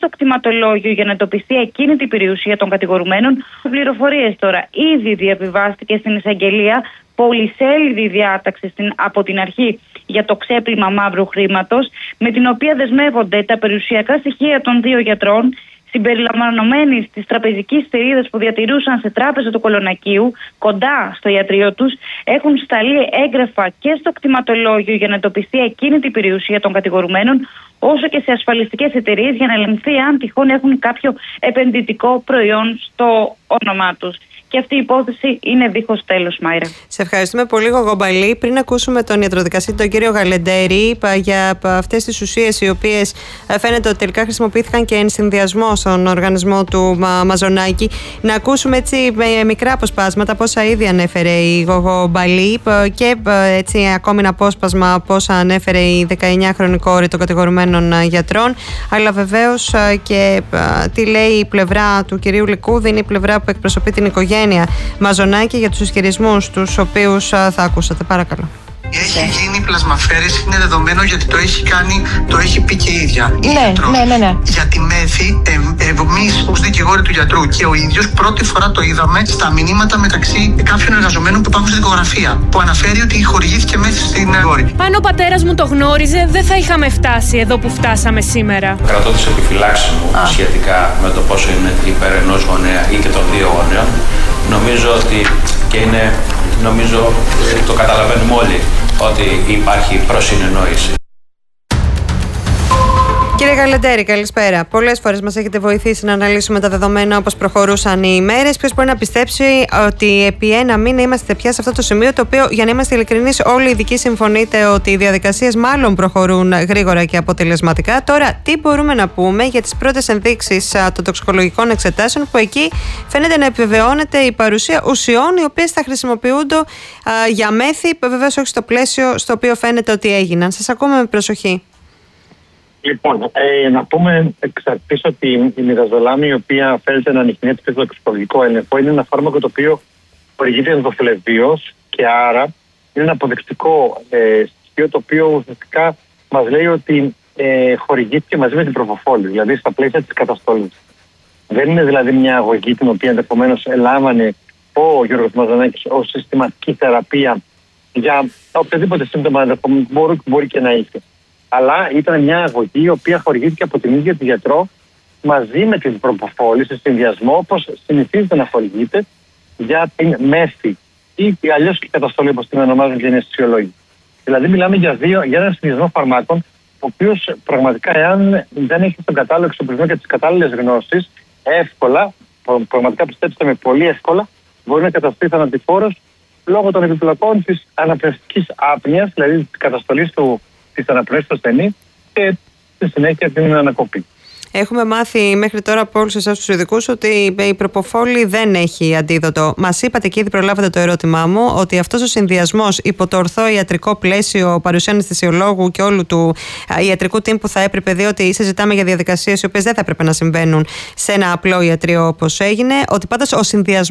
στο κτηματολόγιο για να εντοπιστεί ακίνητη περιουσία των κατηγορουμένων. Πληροφορίες τώρα. Ήδη διαβιβάστηκε στην εισαγγελία πολυσέλιδη διάταξη από την αρχή για το ξέπλυμα μαύρου χρήματος, με την οποία δεσμεύονται τα περιουσιακά στοιχεία των δύο γιατρών, συμπεριλαμβανομένης της τραπεζικής θηρίδας που διατηρούσαν σε τράπεζα του Κολονακίου, κοντά στο ιατρείο τους. Έχουν σταλεί έγγραφα και στο κτηματολόγιο για να εντοπιστεί ακίνητη περιουσία των κατηγορουμένων, όσο και σε ασφαλιστικές εταιρείες για να ελεγχθεί αν τυχόν έχουν κάποιο επενδυτικό προϊόν στο όνομά τους. Και αυτή η υπόθεση είναι δίχως τέλος, Μάιρα. Σε ευχαριστούμε πολύ, Γογομπαλή. Πριν ακούσουμε τον ιατροδικαστή, τον κύριο Γαλεντέρη, για αυτές τις ουσίες οι οποίες φαίνεται ότι τελικά χρησιμοποιήθηκαν και εν συνδυασμό στον οργανισμό του Μαζονάκη, να ακούσουμε έτσι με μικρά αποσπάσματα πόσα ήδη ανέφερε η Γογομπαλή και έτσι ακόμη ένα απόσπασμα πόσα ανέφερε η 19χρονη κόρη των κατηγορουμένων γιατρών, αλλά βεβαίως και τι λέει η πλευρά του κυρίου Λικούδη, είναι η πλευρά που εκπροσωπεί την οικογένεια Μαζονάκη για τους ισχυρισμούς τους οποίους θα ακούσατε. Παρακαλώ. Έχει γίνει πλασμαφέρηση, είναι δεδομένο γιατί το έχει πει και η ίδια. Ναι. Για τη μέθη, εμείς ως δικηγόροι του γιατρού και ο ίδιος πρώτη φορά το είδαμε στα μηνύματα μεταξύ κάποιων εργαζομένων που υπάρχουν στη δικογραφία, που αναφέρει ότι χορηγήθηκε μέθη στην κόρη. Αν ο πατέρας μου το γνώριζε, δεν θα είχαμε φτάσει εδώ που φτάσαμε σήμερα. Κρατώ τις επιφυλάξεις μου σχετικά με το πόσο είναι υπέρ ενός γονέα ή και των δύο γονέων. Νομίζω ότι το καταλαβαίνουμε όλοι ότι υπάρχει προσυνεννόηση. Κύριε Γαλεντέρη, καλησπέρα. Πολλές φορές μας έχετε βοηθήσει να αναλύσουμε τα δεδομένα όπως προχωρούσαν οι ημέρες. Ποιος μπορεί να πιστέψει ότι επί ένα μήνα είμαστε πια σε αυτό το σημείο, το οποίο, για να είμαστε ειλικρινείς, όλοι οι ειδικοί συμφωνείτε ότι οι διαδικασίες μάλλον προχωρούν γρήγορα και αποτελεσματικά. Τώρα, τι μπορούμε να πούμε για τις πρώτες ενδείξεις των τοξικολογικών εξετάσεων, που εκεί φαίνεται να επιβεβαιώνεται η παρουσία ουσιών οι οποίες θα χρησιμοποιούνται για μέθη, βεβαίως όχι στο πλαίσιο στο οποίο φαίνεται ότι έγιναν. Σας ακούμε με προσοχή. Λοιπόν, να πούμε εξαρτήτως ότι η μιδαζολάμη, η οποία φαίνεται να ανιχνεύεται στο τοξικολογικό έλεγχο, είναι ένα φάρμακο το οποίο χορηγείται ενδοφλεβίως και άρα είναι ένα αποδεικτικό στοιχείο το οποίο ουσιαστικά μας λέει ότι χορηγήθηκε μαζί με την προφοφόλη, δηλαδή στα πλαίσια της καταστολής. Δεν είναι δηλαδή μια αγωγή την οποία ενδεχομένως ελάμβανε ο Γιώργος Μαζονάκης ως συστηματική θεραπεία για οποιοδήποτε σύμπτωμα μπορεί και να είχε. Αλλά ήταν μια αγωγή η οποία χορηγήθηκε από την ίδια τη γιατρό μαζί με την προποφόλη σε συνδυασμό, όπως συνηθίζεται να χορηγείται για την μέθη ή αλλιώς και καταστολή, όπως την ονομάζουν και οι αισθησιολόγοι. Δηλαδή, μιλάμε για ένα συνδυασμό φαρμάκων, ο οποίος πραγματικά, εάν δεν έχει τον κατάλληλο εξοπλισμό και τις κατάλληλες γνώσεις, εύκολα, πραγματικά πιστέψτε με, πολύ εύκολα, μπορεί να καταστεί θανατηφόρος λόγω των επιπλοκών της αναπνευστικής άπνοιας, δηλαδή της καταστολής της αναπνοής του ασθενή και στη συνέχεια την ανακοπή. Έχουμε μάθει μέχρι τώρα από όλους εσάς τους ειδικούς ότι η προποφόλη δεν έχει αντίδοτο. Μας είπατε και ήδη προλάβατε το ερώτημά μου ότι αυτός ο συνδυασμός υπό το ορθό ιατρικό πλαίσιο παρουσία αναισθησιολόγου και όλου του ιατρικού team που θα έπρεπε, διότι συζητάμε για διαδικασίες οι οποίες δεν θα έπρεπε να συμβαίνουν σε ένα απλό ιατρείο όπως έγινε, ότι πάντως ο συνδυασμός